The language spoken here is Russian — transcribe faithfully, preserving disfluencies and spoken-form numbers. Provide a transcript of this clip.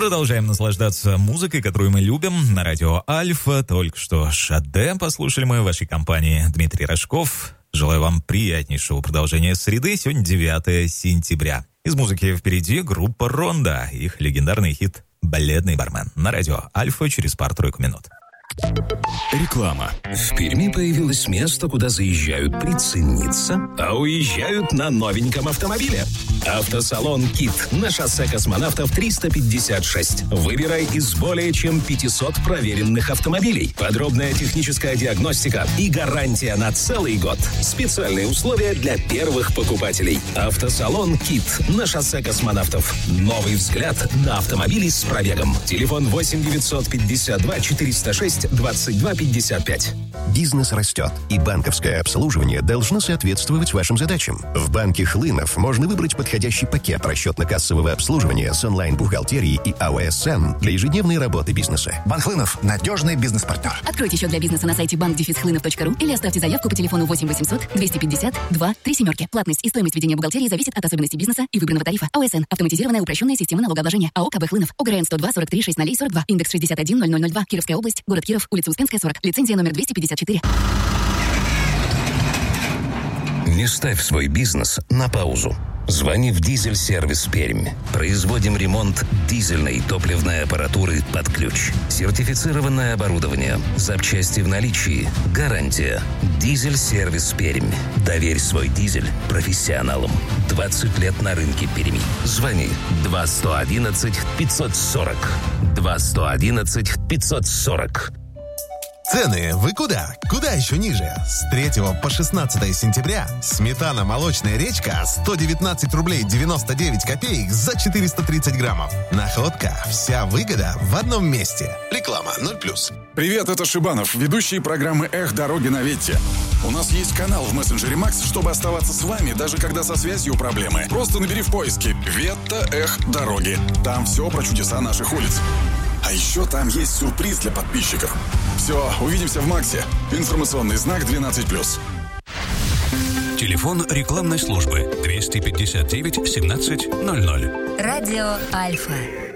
Продолжаем наслаждаться музыкой, которую мы любим на радио Альфа. Только что Шаде послушали мы в вашей компании. Дмитрий Рожков. Желаю вам приятнейшего продолжения среды. Сегодня девятое сентября. Из музыки впереди группа Ронда. Их легендарный хит «Бледный бармен» на радио Альфа через пару-тройку минут. Реклама. В Перми появилось место, куда заезжают прицениться, а уезжают на новеньком автомобиле. Автосалон «Кит» на шоссе Космонавтов триста пятьдесят шесть. Выбирай из более чем пятисот проверенных автомобилей. Подробная техническая диагностика и гарантия на целый год. Специальные условия для первых покупателей. Автосалон «Кит» на шоссе Космонавтов. Новый взгляд на автомобили с пробегом. Телефон восемь девятьсот пятьдесят два четыреста шесть двадцать два пятьдесят пять. Бизнес растет, и банковское обслуживание должно соответствовать вашим задачам. В банке Хлынов можно выбрать подходящий пакет расчетно-кассового обслуживания с онлайн-бухгалтерией и эй о эс эн для ежедневной работы бизнеса. Банк Хлынов – надежный бизнес-партнер. Откройте счет для бизнеса на сайте банк дефис хлынов точка ру или оставьте заявку по телефону восемь восемьсот двести пятьдесят два три семерки. Платность и стоимость ведения бухгалтерии зависит от особенностей бизнеса и выбранного тарифа. эй о эс эн – автоматизированная упрощенная система налогообложения. АО КБ Хлынов. ОГРН сто два сорок три шесть ноль сорок два. Индекс шестьдесят один ноль ноль ноль два. Кировская область. Город Киров. Улица Успенская, сорок. Лицензия номер двести пятьдесят четыре. Не ставь свой бизнес на паузу. Звони в «Дизель-сервис Пермь». Производим ремонт дизельной топливной аппаратуры под ключ. Сертифицированное оборудование. Запчасти в наличии. Гарантия. «Дизель-сервис Пермь». Доверь свой дизель профессионалам. двадцать лет на рынке Перми. Звони два сто одиннадцать пятьсот сорок. два сто одиннадцать пятьсот сорок. Цены вы куда? Куда еще ниже? С третьего по шестнадцатое сентября сметана «Молочная речка» сто девятнадцать рублей девяносто девять копеек за четыреста тридцать граммов. Находка. Вся выгода в одном месте. Реклама ноль плюс. Привет, это Шибанов, ведущий программы «Эх, дороги на Ветте». У нас есть канал в мессенджере Макс, чтобы оставаться с вами, даже когда со связью проблемы. Просто набери в поиске «Ветта, эх, дороги». Там все про чудеса наших улиц. А еще там есть сюрприз для подписчиков. Все, увидимся в Максе. Информационный знак двенадцать плюс. Телефон рекламной службы двести пятьдесят девять семнадцать ноль ноль. Радио Альфа.